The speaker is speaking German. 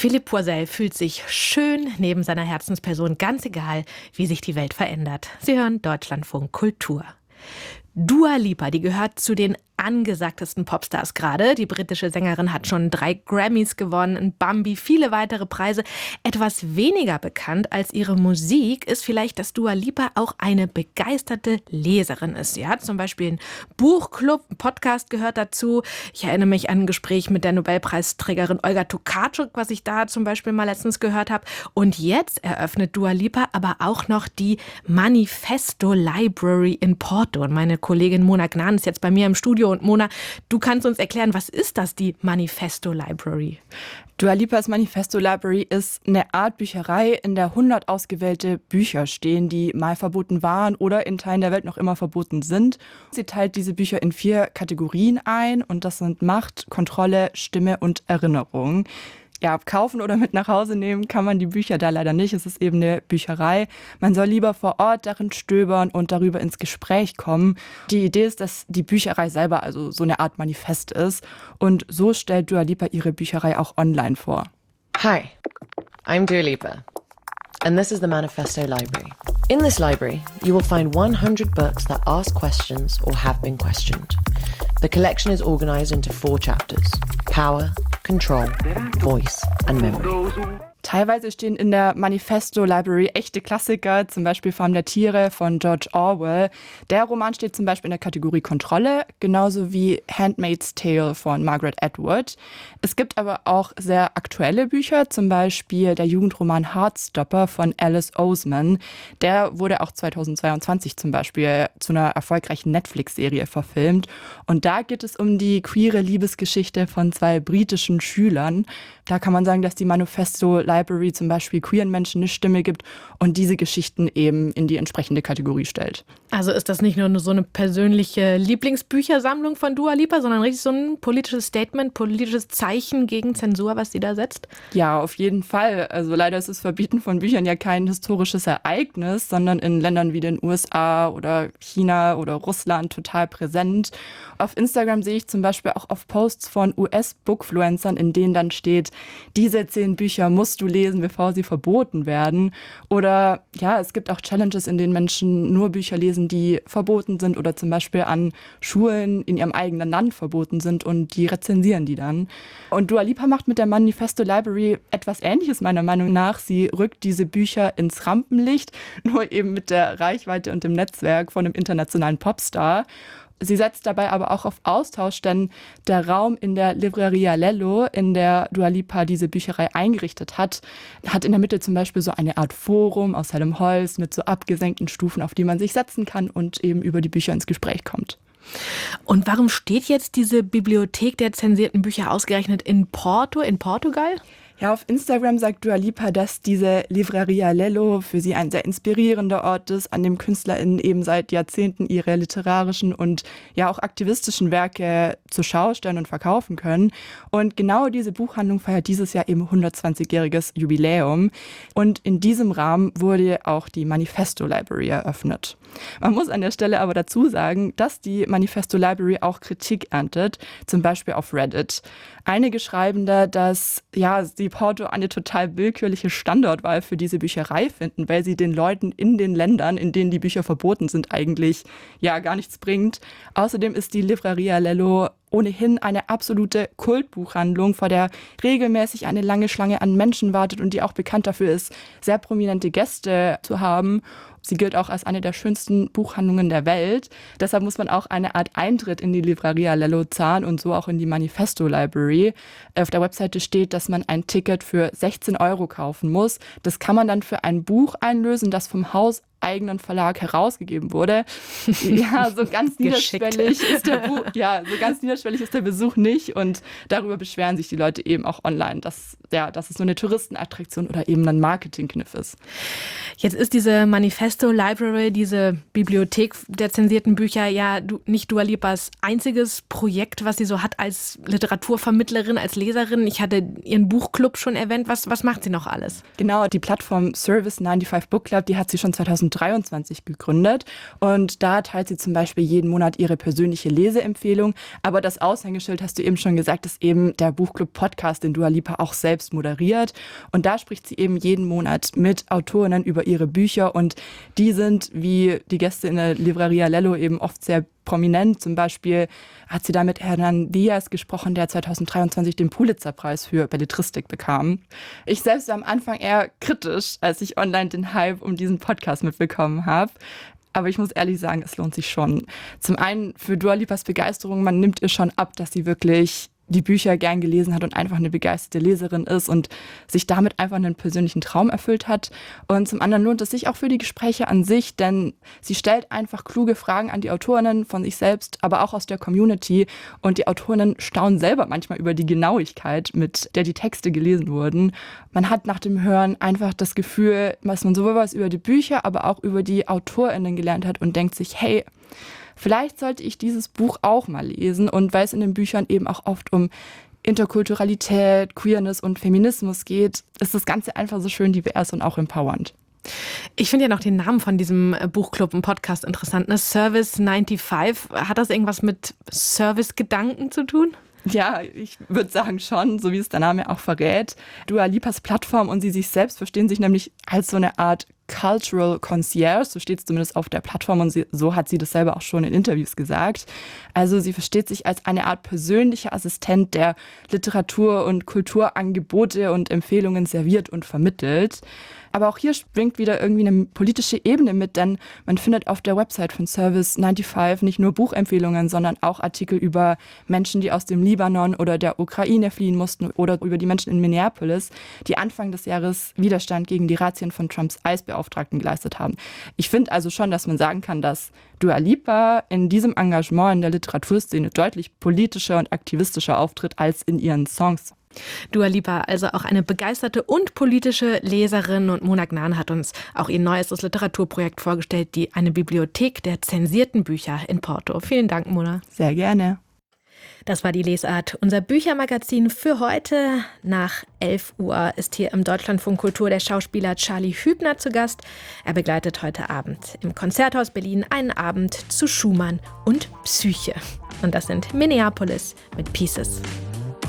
Philippe Poisel fühlt sich schön neben seiner Herzensperson, ganz egal, wie sich die Welt verändert. Sie hören Deutschlandfunk Kultur. Dua Lipa, die gehört zu den angesagtesten Popstars gerade. Die britische Sängerin hat schon 3 Grammys gewonnen, ein Bambi, viele weitere Preise. Etwas weniger bekannt als ihre Musik ist vielleicht, dass Dua Lipa auch eine begeisterte Leserin ist. Sie hat zum Beispiel einen Buchclub, ein Podcast gehört dazu. Ich erinnere mich an ein Gespräch mit der Nobelpreisträgerin Olga Tokarczuk, was ich da zum Beispiel mal letztens gehört habe. Und jetzt eröffnet Dua Lipa aber auch noch die Manifesto Library in Porto. Und meine Kollegin Mona Gnan ist jetzt bei mir im Studio. Und Mona, du kannst uns erklären, was ist das, die Manifesto Library? Dua Lipas Manifesto Library ist eine Art Bücherei, in der 100 ausgewählte Bücher stehen, die mal verboten waren oder in Teilen der Welt noch immer verboten sind. Sie teilt diese Bücher in 4 Kategorien ein und das sind Macht, Kontrolle, Stimme und Erinnerung. Ja, kaufen oder mit nach Hause nehmen kann man die Bücher da leider nicht. Es ist eben eine Bücherei. Man soll lieber vor Ort darin stöbern und darüber ins Gespräch kommen. Die Idee ist, dass die Bücherei selber also so eine Art Manifest ist. Und so stellt Dua Lipa ihre Bücherei auch online vor. Hi, I'm Dua Lipa. And this is the Manifesto Library. In this library, you will find 100 books that ask questions or have been questioned. The collection is organized into 4 chapters: Power, Control, Voice and Memory. Teilweise stehen in der Manifesto Library echte Klassiker, zum Beispiel Farm der Tiere von George Orwell. Der Roman steht zum Beispiel in der Kategorie Kontrolle, genauso wie Handmaid's Tale von Margaret Atwood. Es gibt aber auch sehr aktuelle Bücher, zum Beispiel der Jugendroman Heartstopper von Alice Oseman. Der wurde auch 2022 zum Beispiel zu einer erfolgreichen Netflix-Serie verfilmt. Und da geht es um die queere Liebesgeschichte von 2 britischen Schülern. Da kann man sagen, dass die Manifesto Library zum Beispiel queeren Menschen eine Stimme gibt und diese Geschichten eben in die entsprechende Kategorie stellt. Also ist das nicht nur so eine persönliche Lieblingsbüchersammlung von Dua Lipa, sondern richtig so ein politisches Statement, politisches Zeichen gegen Zensur, was sie da setzt? Ja, auf jeden Fall. Also leider ist das Verbieten von Büchern ja kein historisches Ereignis, sondern in Ländern wie den USA oder China oder Russland total präsent. Auf Instagram sehe ich zum Beispiel auch auf Posts von US-Bookfluencern, in denen dann steht, diese 10 Bücher musst du lesen, bevor sie verboten werden. Oder ja, es gibt auch Challenges, in denen Menschen nur Bücher lesen, die verboten sind oder zum Beispiel an Schulen in ihrem eigenen Land verboten sind und die rezensieren die dann. Und Dua Lipa macht mit der Manifesto Library etwas Ähnliches meiner Meinung nach. Sie rückt diese Bücher ins Rampenlicht, nur eben mit der Reichweite und dem Netzwerk von einem internationalen Popstar. Sie setzt dabei aber auch auf Austausch, denn der Raum in der Libreria Lello, in der Dua Lipa diese Bücherei eingerichtet hat in der Mitte zum Beispiel so eine Art Forum aus hellem Holz mit so abgesenkten Stufen, auf die man sich setzen kann und eben über die Bücher ins Gespräch kommt. Und warum steht jetzt diese Bibliothek der zensierten Bücher ausgerechnet in Porto, in Portugal? Ja, auf Instagram sagt Dua Lipa, dass diese Livraria Lello für sie ein sehr inspirierender Ort ist, an dem KünstlerInnen eben seit Jahrzehnten ihre literarischen und ja auch aktivistischen Werke zur Schau stellen und verkaufen können. Und genau diese Buchhandlung feiert dieses Jahr eben 120-jähriges Jubiläum. Und in diesem Rahmen wurde auch die Manifesto Library eröffnet. Man muss an der Stelle aber dazu sagen, dass die Manifesto Library auch Kritik erntet, zum Beispiel auf Reddit. Einige schreiben da, dass sie Porto eine total willkürliche Standortwahl für diese Bücherei finden, weil sie den Leuten in den Ländern, in denen die Bücher verboten sind, eigentlich gar nichts bringt. Außerdem ist die Livraria Lello ohnehin eine absolute Kultbuchhandlung, vor der regelmäßig eine lange Schlange an Menschen wartet und die auch bekannt dafür ist, sehr prominente Gäste zu haben. Sie gilt auch als eine der schönsten Buchhandlungen der Welt. Deshalb muss man auch eine Art Eintritt in die Livraria Lello zahlen und so auch in die Manifesto Library. Auf der Webseite steht, dass man ein Ticket für 16 € kaufen muss. Das kann man dann für ein Buch einlösen, das vom hauseigenen Verlag herausgegeben wurde. Ja, so ganz niederschwellig ist der Besuch nicht und darüber beschweren sich die Leute eben auch online, dass es so eine Touristenattraktion oder eben ein Marketingkniff ist. Jetzt ist diese Manifesto Library, diese Bibliothek der zensierten Bücher, nicht Dua Lipas einziges Projekt, was sie so hat als Literaturvermittlerin, als Leserin. Ich hatte ihren Buchclub schon erwähnt. Was macht sie noch alles? Genau, die Plattform Service 95 Book Club, die hat sie schon 2013 2023 gegründet und da teilt sie zum Beispiel jeden Monat ihre persönliche Leseempfehlung. Aber das Aushängeschild, hast du eben schon gesagt, ist eben der Buchclub-Podcast, den Dua Lipa auch selbst moderiert. Und da spricht sie eben jeden Monat mit Autorinnen über ihre Bücher und die sind, wie die Gäste in der Livraria Lello, eben oft sehr prominent. Zum Beispiel hat sie da mit Hernan Diaz gesprochen, der 2023 den Pulitzerpreis für Belletristik bekam. Ich selbst war am Anfang eher kritisch, als ich online den Hype um diesen Podcast mitbekommen habe. Aber ich muss ehrlich sagen, es lohnt sich schon. Zum einen für Dua Lipas Begeisterung, man nimmt ihr schon ab, dass sie wirklich die Bücher gern gelesen hat und einfach eine begeisterte Leserin ist und sich damit einfach einen persönlichen Traum erfüllt hat. Und zum anderen lohnt es sich auch für die Gespräche an sich, denn sie stellt einfach kluge Fragen an die Autorinnen von sich selbst, aber auch aus der Community. Und die Autorinnen staunen selber manchmal über die Genauigkeit, mit der die Texte gelesen wurden. Man hat nach dem Hören einfach das Gefühl, dass man sowohl was über die Bücher, aber auch über die AutorInnen gelernt hat und denkt sich, hey, vielleicht sollte ich dieses Buch auch mal lesen. Und weil es in den Büchern eben auch oft um Interkulturalität, Queerness und Feminismus geht, ist das Ganze einfach so schön divers und auch empowernd. Ich finde ja noch den Namen von diesem Buchclub im Podcast interessant, ne? Service 95. Hat das irgendwas mit Service-Gedanken zu tun? Ja, ich würde sagen schon, so wie es der Name auch verrät. Dua Lipas Plattform und sie sich selbst verstehen sich nämlich als so eine Art Cultural Concierge, so steht es zumindest auf der Plattform und so hat sie das selber auch schon in Interviews gesagt. Also sie versteht sich als eine Art persönlicher Assistent, der Literatur- und Kulturangebote und Empfehlungen serviert und vermittelt. Aber auch hier springt wieder irgendwie eine politische Ebene mit, denn man findet auf der Website von Service 95 nicht nur Buchempfehlungen, sondern auch Artikel über Menschen, die aus dem Libanon oder der Ukraine fliehen mussten oder über die Menschen in Minneapolis, die Anfang des Jahres Widerstand gegen die Razzien von Trumps ICE-Beauftragten geleistet haben. Ich finde also schon, dass man sagen kann, dass Dua Lipa in diesem Engagement in der Literaturszene deutlich politischer und aktivistischer auftritt als in ihren Songs. Dua Lipa, also auch eine begeisterte und politische Leserin, und Mona Gnan hat uns auch ihr neuestes Literaturprojekt vorgestellt, eine Bibliothek der zensierten Bücher in Porto. Vielen Dank, Mona. Sehr gerne. Das war die Lesart, unser Büchermagazin für heute. Nach 11 Uhr ist hier im Deutschlandfunk Kultur der Schauspieler Charlie Hübner zu Gast. Er begleitet heute Abend im Konzerthaus Berlin einen Abend zu Schumann und Psyche. Und das sind Minneapolis mit Pieces.